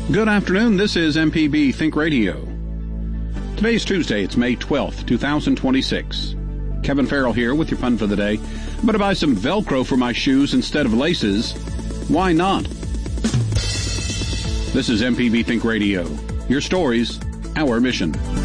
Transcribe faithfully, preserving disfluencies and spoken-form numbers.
Good afternoon. This is M P B Think Radio. Today's Tuesday. It's May twelfth, twenty twenty-six. Kevin Farrell here with your fun for the day. I'm going to buy some Velcro for my shoes instead of laces. Why not? This is M P B Think Radio. Your stories, our mission.